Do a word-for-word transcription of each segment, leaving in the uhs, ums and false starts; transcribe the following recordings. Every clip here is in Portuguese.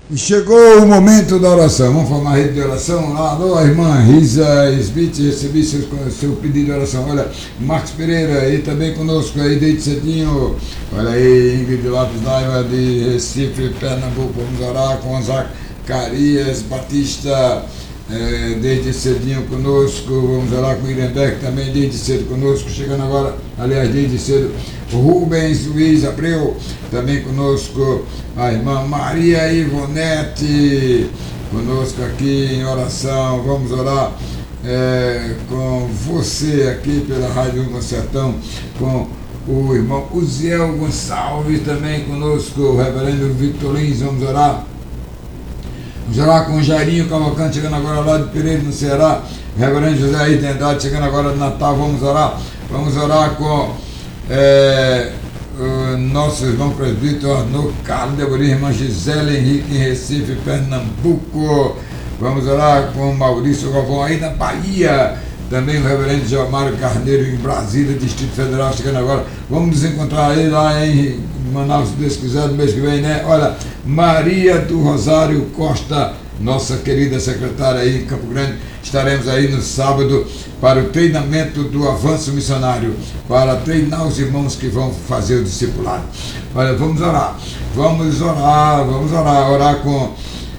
E chegou o momento da oração. Vamos formar a rede de oração? Alô, a irmã Risa Smith, recebi seu, seu pedido de oração. Olha, Marcos Pereira aí também conosco aí desde cedinho. Olha aí, Ingrid Lopes Naiva de Recife, Pernambuco. Vamos orar com Zacarias Batista é, desde cedinho conosco. Vamos orar com Irenberg também desde cedo conosco. Chegando agora, aliás, desde cedo. Rubens Luiz Abreu, também conosco, a irmã Maria Ivonete, conosco aqui em oração. Vamos orar é, com você aqui pela Rádio no Sertão, com o irmão Uziel Gonçalves também conosco, o reverendo Victor Lins. Vamos orar. Vamos orar com o Jairinho Cavalcante, chegando agora lá de Pereira, no Ceará. O reverendo José Aide Andrade, chegando agora de Natal. Vamos orar. Vamos orar com É, o nosso irmão presbítero Arnaud Carlos de Amorim, irmã Gisele Henrique em Recife, Pernambuco. Vamos orar com Maurício Galvão aí na Bahia. Também o reverendo Gilmário Carneiro em Brasília, Distrito Federal, chegando agora. Vamos nos encontrar aí lá em Manaus, se Deus quiser, no mês que vem, né? Olha, Maria do Rosário Costa, nossa querida secretária aí em Campo Grande. Estaremos aí no sábado para o treinamento do avanço missionário, para treinar os irmãos que vão fazer o discipulado. Olha, vamos orar, vamos orar, vamos orar, orar com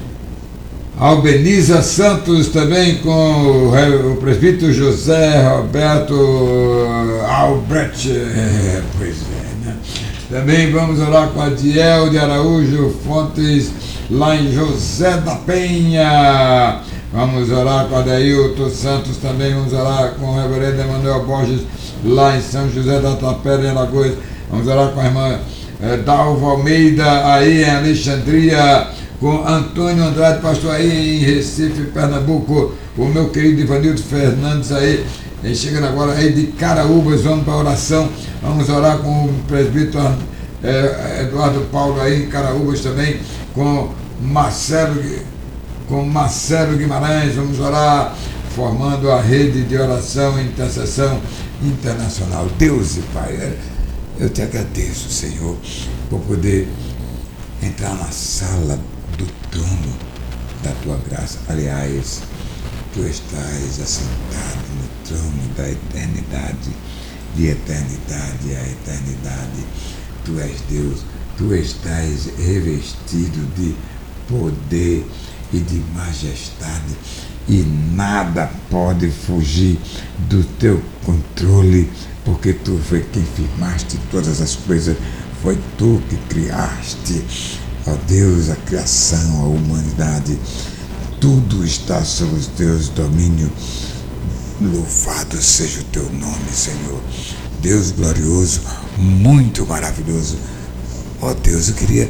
Albeniza Santos, também com o, o presbítero José Roberto Albrecht, é, pois é, né? Também vamos orar com Adiel de Araújo Fontes, lá em José da Penha. Vamos orar com Adeilton Santos também. Vamos orar com o reverendo Emanuel Borges, lá em São José da Tapera, em Alagoas. Vamos orar com a irmã eh, Dalva Almeida, aí em Alexandria, com Antônio Andrade, pastor aí em Recife, Pernambuco. O meu querido Ivanildo Fernandes aí, eh, chegando agora aí de Caraúbas. Vamos para a oração. Vamos orar com o presbítero eh, Eduardo Paulo aí em Caraúbas também, com Marcelo com Marcelo Guimarães. Vamos orar, formando a rede de oração e intercessão internacional. Deus e Pai, eu te agradeço, Senhor, por poder entrar na sala do trono da tua graça. Aliás, tu estás assentado no trono da eternidade, de eternidade a eternidade. Tu és Deus, tu estás revestido de poder e de majestade, e nada pode fugir do teu controle, porque tu foi quem firmaste todas as coisas, foi tu que criaste, ó Deus, a criação, a humanidade, tudo está sob os teus domínios. Louvado seja o teu nome, Senhor, Deus glorioso, muito maravilhoso. Ó Deus, eu queria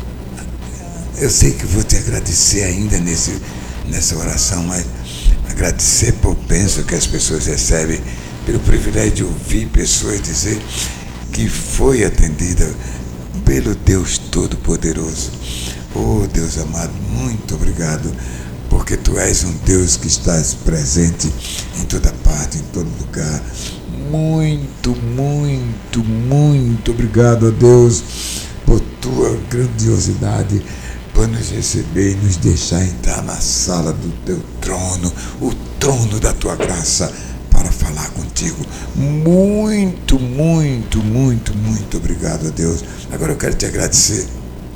Eu sei que vou te agradecer ainda nesse, nessa oração, mas agradecer por bênção que as pessoas recebem, pelo privilégio de ouvir pessoas dizer que foi atendida pelo Deus Todo-Poderoso. Oh Deus amado, muito obrigado, porque tu és um Deus que estás presente em toda parte, em todo lugar. Muito, muito, muito obrigado a Deus por tua grandiosidade, por nos receber e nos deixar entrar na sala do teu trono, o trono da tua graça, para falar contigo. Muito, muito, muito, muito obrigado a Deus. Agora eu quero te agradecer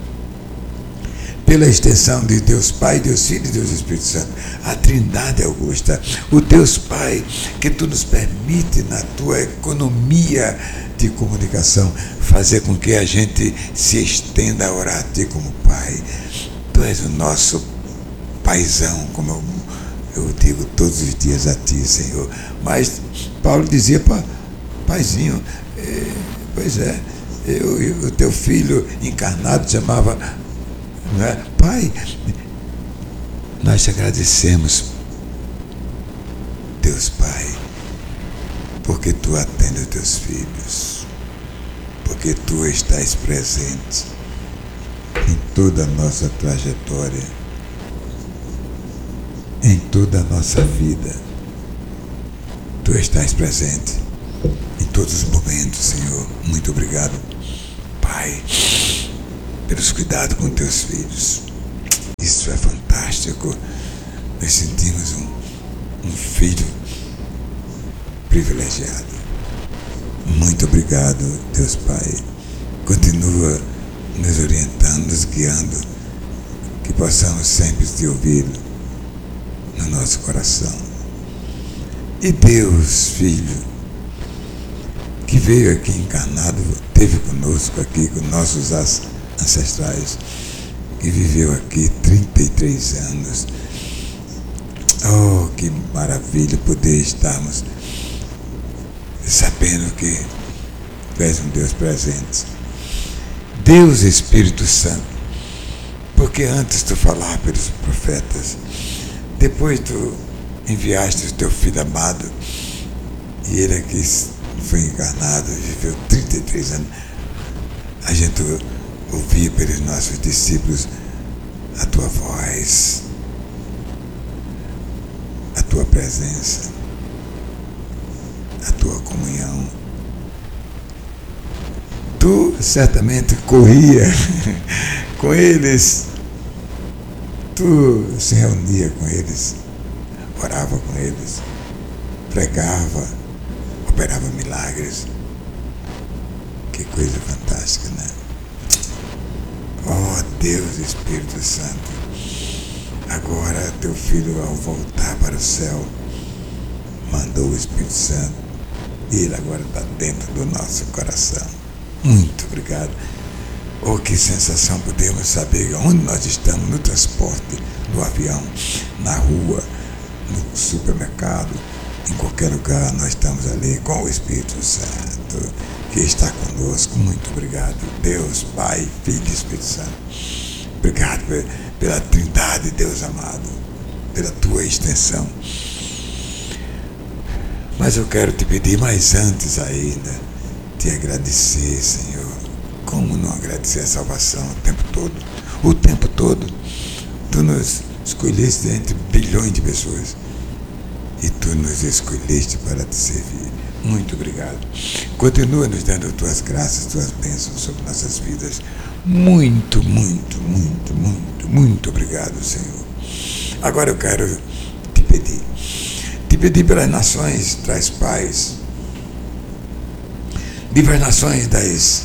pela extensão de Deus Pai, Deus Filho e Deus Espírito Santo, a Trindade Augusta, o Deus Pai, que tu nos permite na tua economia de comunicação, fazer com que a gente se estenda a orar a ti como Pai. Tu és o nosso paizão, como eu, eu digo todos os dias a ti, Senhor. Mas Paulo dizia para paizinho, é, pois é, eu, eu, o teu filho encarnado chamava, não é? Pai. Nós te agradecemos, Deus Pai, porque tu atende os teus filhos, porque tu estás presente em toda a nossa trajetória, em toda a nossa vida. Tu estás presente em todos os momentos, Senhor. Muito obrigado, Pai, pelos cuidados com teus filhos. Isso é fantástico. Nós sentimos um, um filho privilegiado. Muito obrigado, Deus Pai. Continua nos orientando, nos guiando, que possamos sempre te ouvir no nosso coração. E Deus, Filho, que veio aqui encarnado, esteve conosco aqui, com nossos ancestrais, que viveu aqui trinta e três anos. Oh, que maravilha poder estarmos sabendo que Tu és um Deus presente. Deus Espírito Santo, porque antes Tu falar pelos profetas, depois Tu enviaste o Teu Filho amado, e Ele aqui foi encarnado, viveu trinta e três anos. A gente ouvia pelos nossos discípulos a Tua voz, a Tua presença, a Tua comunhão. Tu certamente corria com eles, Tu se reunia com eles, orava com eles, pregava, operava milagres. Que coisa fantástica, né? Oh Deus, Espírito Santo, agora Teu Filho, ao voltar para o céu, mandou o Espírito Santo, e Ele agora está dentro do nosso coração. Muito obrigado. Oh, que sensação podemos saber onde nós estamos, no transporte, no avião, na rua, no supermercado, em qualquer lugar, nós estamos ali com o Espírito Santo, que está conosco. Muito obrigado, Deus, Pai, Filho e Espírito Santo. Obrigado pela Trindade, Deus amado, pela Tua extensão. Mas eu quero te pedir, mais antes ainda, te agradecer, Senhor. Como não agradecer a salvação o tempo todo? O tempo todo. Tu nos escolheste entre bilhões de pessoas e Tu nos escolheste para te servir. Muito obrigado. Continua nos dando Tuas graças, Tuas bênçãos sobre nossas vidas. Muito, muito, muito, muito, muito obrigado, Senhor. Agora eu quero te pedir. Te pedir pelas nações, traz paz. Livra as nações das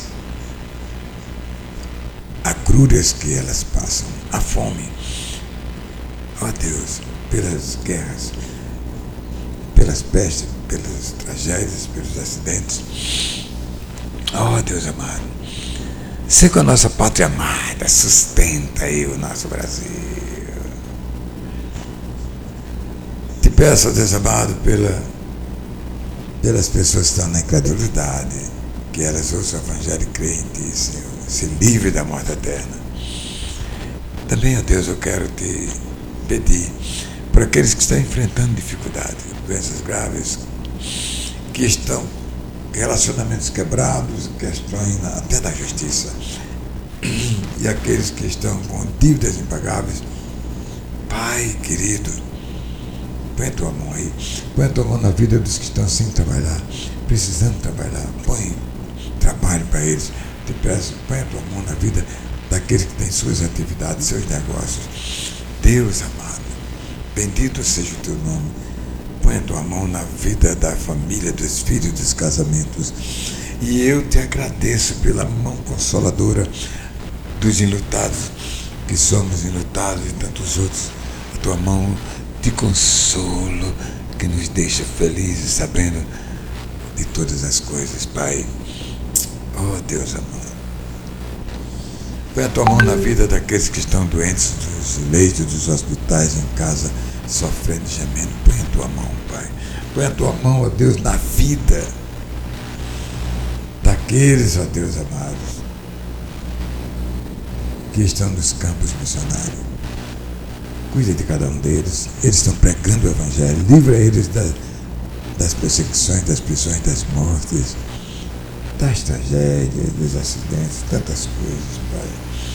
agruras que elas passam, a fome. Ó Deus, pelas guerras, pelas pestes, pelas tragédias, pelos acidentes. Ó Deus amado, sei que a nossa pátria amada sustenta aí o nosso Brasil. Te peço, Deus amado, pela, pelas pessoas que estão na incredulidade, que elas ouçam o Evangelho e creem em Ti, Senhor, se livre da morte eterna. Também, ó Deus, eu quero te pedir por aqueles que estão enfrentando dificuldades, doenças graves, que estão relacionamentos quebrados, questões até da justiça, e aqueles que estão com dívidas impagáveis. Pai querido, põe a Tua mão aí, põe a Tua mão na vida dos que estão sem trabalhar, precisando trabalhar. Põe trabalho para eles. Te peço, põe a Tua mão na vida daqueles que têm suas atividades, seus negócios. Deus amado, bendito seja o Teu nome. Põe a Tua mão na vida da família, dos filhos, dos casamentos. E eu te agradeço pela mão consoladora dos enlutados, que somos enlutados e tantos outros. A Tua mão de consolo que nos deixa felizes, sabendo de todas as coisas, Pai. Oh Deus amado, põe a Tua mão na vida daqueles que estão doentes, dos leitos, dos hospitais, em casa, sofrendo, gemendo. Põe a Tua mão, Pai. Põe a Tua mão, ó Deus, na vida daqueles, ó Deus amados, que estão nos campos missionários. Cuida de cada um deles. Eles estão pregando o Evangelho. Livra eles da, das perseguições, das prisões, das mortes, das tragédias, dos acidentes, tantas coisas, Pai.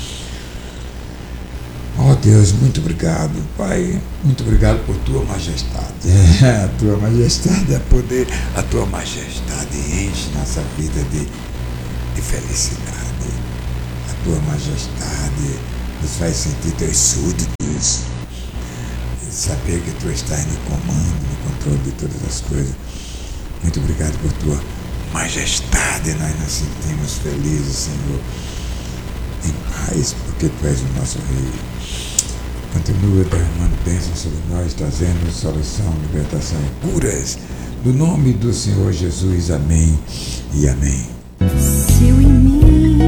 Oh Deus, muito obrigado, Pai. Muito obrigado por Tua majestade. É, a Tua majestade é poder. A Tua majestade enche nossa vida de, de felicidade. A Tua majestade nos faz sentir teus súditos, saber que tu estás no comando, no controle de todas as coisas. Muito obrigado por tua majestade, nós nos sentimos felizes, Senhor, em paz, porque tu és o nosso Rei. Continua derramando bênçãos sobre nós, trazendo solução, libertação e curas, no nome do Senhor Jesus, amém e amém. Seu imenso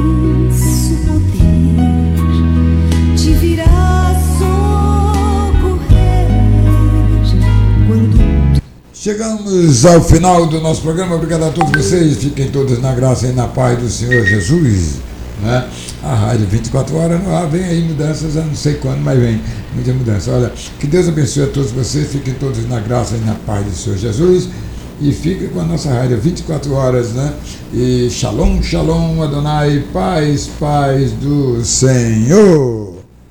poder te virá socorrer quando... Chegamos ao final do nosso programa. Obrigado a todos vocês. Fiquem todos na graça e na paz do Senhor Jesus, né? A rádio vinte e quatro horas no ar. Vem aí mudanças, eu não sei quando, mas vem muita mudança. Olha, que Deus abençoe a todos vocês. Fiquem todos na graça e na paz do Senhor Jesus. E fica com a nossa rádio vinte e quatro horas, né? E shalom, shalom, Adonai, paz, paz do Senhor.